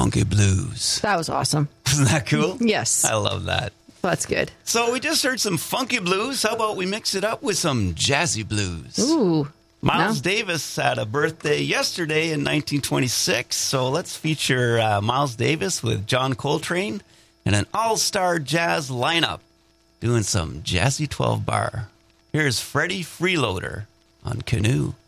funky blues. That was awesome. Isn't that cool? Yes. I love that. That's good. So we just heard some funky blues. How about we mix it up with some jazzy blues? Ooh. Miles Davis had a birthday yesterday in 1926. So let's feature Miles Davis with John Coltrane and an all-star jazz lineup doing some jazzy 12-bar. Here's Freddie Freeloader on Canoe.